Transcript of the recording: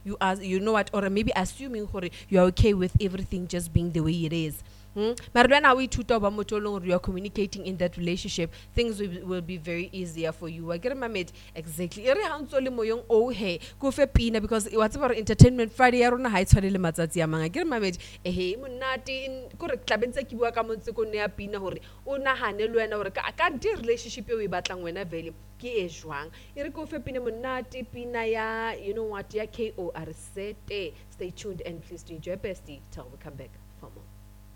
you know what, or maybe assuming gore you are okay with everything just being the way it is. But when we you are communicating in that relationship, things will be very easier for you. I get my mate exactly. Ere ha ntse o le moyeng o he ko fe pina, because what's about entertainment Friday ya rona ha e tshwane le matsatsi a mang. I get my mate he monate ko re tlabentse ke bua ka montse ko ne ya pina hore o nahane le wena hore ka di relationship e o e batlang wena vele ke e jwang. Ere ko fe pina monate, pina ya you know what ya KO are set. Stay tuned and please do enjoy bestie till we come back.